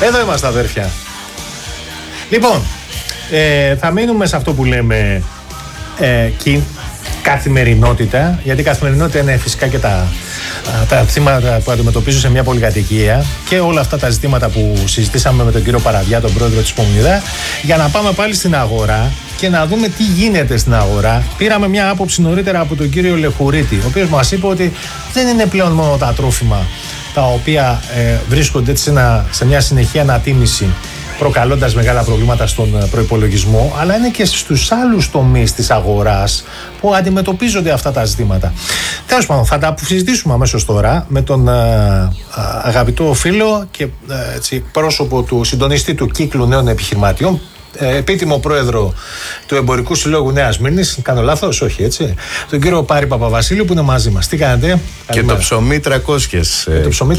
Εδώ είμαστε, αδέρφια. Λοιπόν, θα μείνουμε σε αυτό που λέμε καθημερινότητα, γιατί η καθημερινότητα είναι φυσικά και τα θύματα που αντιμετωπίζουν σε μια πολυκατοικία και όλα αυτά τα ζητήματα που συζητήσαμε με τον κύριο Παραδιά, τον πρόεδρο της Πομνηδά, για να πάμε πάλι στην αγορά και να δούμε τι γίνεται στην αγορά. Πήραμε μια άποψη νωρίτερα από τον κύριο Λεχουρίτη, ο οποίος μας είπε ότι δεν είναι πλέον μόνο τα τρόφιμα τα οποία βρίσκονται σε μια συνεχή ανατίμηση, προκαλώντας μεγάλα προβλήματα στον προϋπολογισμό, αλλά είναι και στους άλλους τομείς της αγοράς που αντιμετωπίζονται αυτά τα ζητήματα. Τέλος πάντων, θα τα συζητήσουμε αμέσως τώρα με τον αγαπητό φίλο και πρόσωπο του συντονιστή του κύκλου νέων επιχειρηματιών, επίτιμο πρόεδρο του Εμπορικού Συλλόγου Νέας Μύρνης. Κάνω λάθος? Όχι, έτσι. Τον κύριο Πάρη Παπαβασίλειο που είναι μαζί μας. Τι κάνετε? Και το ψωμί 300. Το ψωμί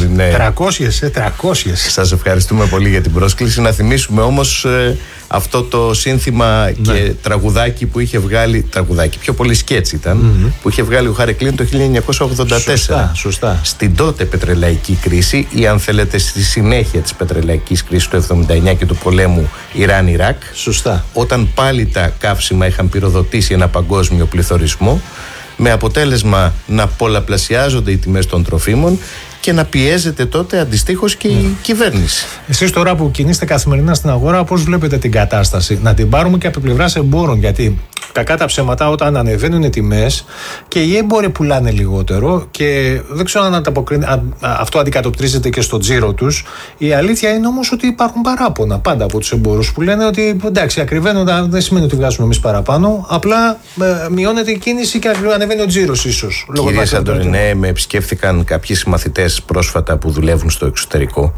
300. Σας ευχαριστούμε πολύ για την πρόσκληση. Να θυμίσουμε όμως αυτό το σύνθημα και τραγουδάκι που είχε βγάλει. Τραγουδάκι, πιο πολύ σκέτς ήταν, που είχε βγάλει ο Χάρη Κλίν το 1984. Σωστά. Στην τότε πετρελαϊκή κρίση, ή αν θέλετε στη συνέχεια της πετρελαϊκής κρίσης του 1979 και του πολέμου Ιράν-Ιράκ. Σωστά. Όταν πάλι τα καύσιμα είχαν πυροδοτήσει ένα παγκόσμιο πληθωρισμό, με αποτέλεσμα να πολλαπλασιάζονται οι τιμές των τροφίμων και να πιέζεται τότε αντιστοίχως και η κυβέρνηση. Εσείς τώρα που κινείστε καθημερινά στην αγορά, πώς βλέπετε την κατάσταση? Να την πάρουμε και από πλευράς εμπόρων, γιατί κακά τα ψέματα, όταν ανεβαίνουν οι τιμές και οι έμποροι πουλάνε λιγότερο και δεν ξέρω αν αυτό αντικατοπτρίζεται και στο τζίρο τους. Η αλήθεια είναι όμως ότι υπάρχουν παράπονα πάντα από τους εμπόρους που λένε ότι εντάξει, ακριβένοντα δεν σημαίνει ότι βγάζουμε εμείς παραπάνω, απλά μειώνεται η κίνηση και ανεβαίνει ο τζίρος ίσως. Κύριε Σαντορινέ, με επισκέφθηκαν κάποιοι συμμαθητές πρόσφατα που δουλεύουν στο εξωτερικό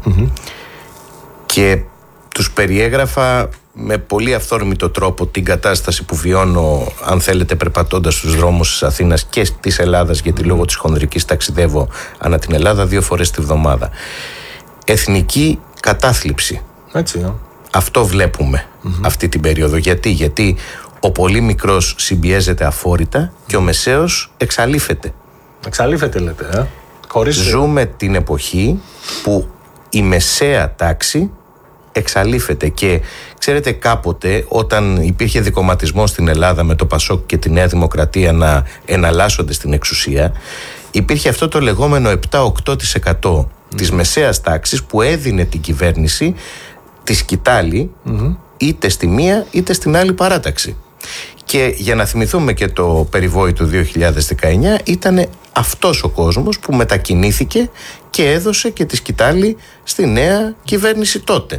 και τους περιέγραφα με πολύ αυθόρμητο τρόπο την κατάσταση που βιώνω, αν θέλετε, περπατώντας στους δρόμους της Αθήνας και της Ελλάδας, γιατί λόγω της χονδρικής ταξιδεύω ανά την Ελλάδα 2 φορές τη βδομάδα. Εθνική κατάθλιψη. Έτσι, αυτό βλέπουμε αυτή την περίοδο. Γιατί ο πολύ μικρός συμπιέζεται αφόρητα και ο μεσαίος εξαλείφεται. Εξαλείφεται λέτε, Ζούμε την εποχή που η μεσαία τάξη εξαλείφεται και ξέρετε, κάποτε όταν υπήρχε δικομματισμό στην Ελλάδα με το Πασόκ και τη Νέα Δημοκρατία να εναλλάσσονται στην εξουσία, υπήρχε αυτό το λεγόμενο 7-8% της μεσαίας τάξης που έδινε την κυβέρνηση τη σκητάλη είτε στη μία είτε στην άλλη παράταξη. Και για να θυμηθούμε και το περιβόητο 2019, ήταν αυτός ο κόσμος που μετακινήθηκε και έδωσε και τη σκητάλη στη νέα κυβέρνηση τότε.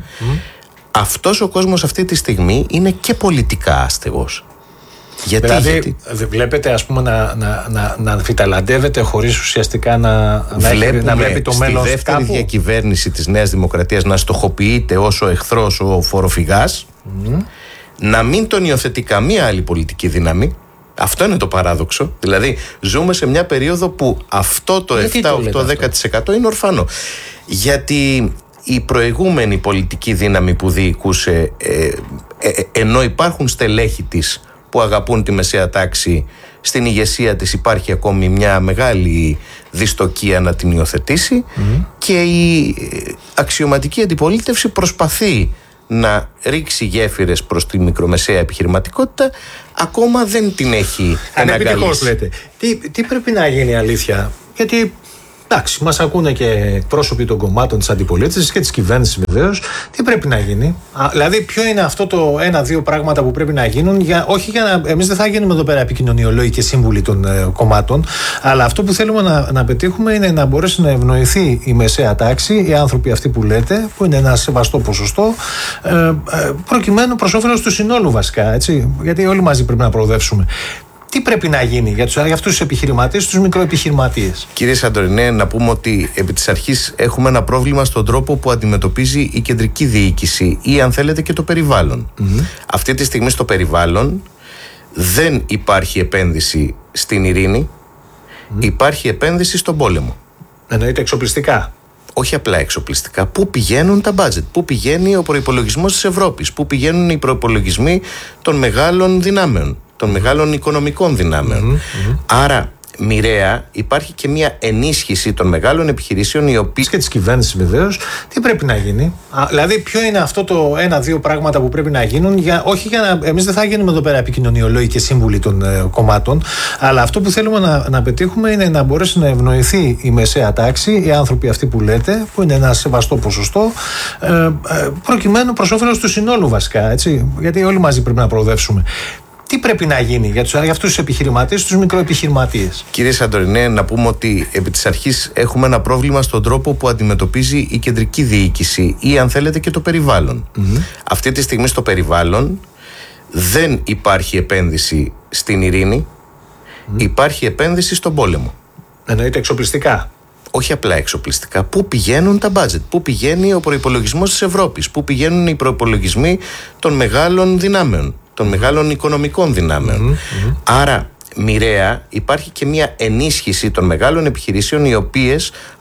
Αυτός ο κόσμος αυτή τη στιγμή είναι και πολιτικά άστεγος. Γιατί βλέπετε, ας πούμε, να αμφιταλαντεύεται χωρίς ουσιαστικά να βλέπει το μέλλον στη δεύτερη κάπου. διακυβέρνηση της Νέας Δημοκρατίας να στοχοποιείται ως ο εχθρός, ο φοροφυγάς, να μην τον υιοθετεί καμία άλλη πολιτική δύναμη. Αυτό είναι το παράδοξο. Δηλαδή ζούμε σε μια περίοδο που αυτό το 7-8-10% είναι ορφανό. Γιατί η προηγούμενη πολιτική δύναμη που διοικούσε, ενώ υπάρχουν στελέχη της που αγαπούν τη μεσαία τάξη, στην ηγεσία της υπάρχει ακόμη μια μεγάλη δυστοκία να την υιοθετήσει και η αξιωματική αντιπολίτευση προσπαθεί να ρίξει γέφυρες προς τη μικρομεσαία επιχειρηματικότητα, ακόμα δεν την έχει αναγκαλίσει. Λέτε. Τι πρέπει να γίνει, αλήθεια? Γιατί εντάξει, μας ακούνε και πρόσωποι των κομμάτων της αντιπολίτευσης και της κυβέρνησης βεβαίως. Τι πρέπει να γίνει? Δηλαδή, ποιο είναι αυτό το 1-2 πράγματα που πρέπει να γίνουν? Εμείς δεν θα γίνουμε εδώ πέρα επικοινωνιολόγοι και σύμβουλοι των κομμάτων, αλλά αυτό που θέλουμε να πετύχουμε είναι να μπορέσει να ευνοηθεί η μεσαία τάξη, οι άνθρωποι αυτοί που λέτε, που είναι ένα σεβαστό ποσοστό, προκειμένου προς όφελος του συνόλου βασικά, έτσι, γιατί όλοι μαζί πρέπει να προοδεύσουμε. Τι πρέπει να γίνει για αυτούς τους επιχειρηματίες, τους μικροεπιχειρηματίες? Κύριε Σαντορινέ, να πούμε ότι επί της αρχής έχουμε ένα πρόβλημα στον τρόπο που αντιμετωπίζει η κεντρική διοίκηση ή αν θέλετε και το περιβάλλον. Αυτή τη στιγμή στο περιβάλλον δεν υπάρχει επένδυση στην ειρήνη, υπάρχει επένδυση στον πόλεμο. Εννοείται εξοπλιστικά? Όχι απλά εξοπλιστικά. Πού πηγαίνουν τα μπάτζετ, πού πηγαίνει ο προϋπολογισμός της Ευρώπης, πού πηγαίνουν οι προϋπολογισμοί των μεγάλων δυνάμεων, των μεγάλων οικονομικών δυνάμεων. Άρα μοιραία υπάρχει και μια ενίσχυση των μεγάλων επιχειρήσεων οι οποίες... και της κυβέρνησης βεβαίως. Τι πρέπει να γίνει? Δηλαδή ποιο είναι αυτό το 1-2 πράγματα που πρέπει να γίνουν όχι για να... Εμείς δεν θα γίνουμε εδώ πέρα επικοινωνιολόγοι και σύμβουλοι των κομμάτων, αλλά αυτό που θέλουμε να πετύχουμε είναι να μπορέσει να ευνοηθεί η μεσαία τάξη, οι άνθρωποι αυτοί που λέτε, που είναι ένα σεβαστό ποσοστό, προκειμένου προς όφελος του συνόλου βασικά, έτσι, γιατί όλοι μαζί πρέπει να προοδεύσουμε. Τι πρέπει να γίνει για αυτούς τους επιχειρηματίες, τους μικροεπιχειρηματίες? Κύριε Σαντορινέ, να πούμε ότι επί της αρχής έχουμε ένα πρόβλημα στον τρόπο που αντιμετωπίζει η κεντρική διοίκηση ή αν θέλετε και το περιβάλλον. Αυτή τη στιγμή στο περιβάλλον δεν υπάρχει επένδυση στην ειρήνη, υπάρχει επένδυση στον πόλεμο. Εννοείται εξοπλιστικά. Όχι απλά εξοπλιστικά. Πού πηγαίνουν τα budget, πού πηγαίνει ο προϋπολογισμός της Ευρώπης, πού πηγαίνουν οι προϋπολογισμοί των μεγάλων δυνάμεων, των μεγάλων οικονομικών δυνάμεων. Άρα μοιραία υπάρχει και μια ενίσχυση των μεγάλων επιχειρήσεων οι οποίες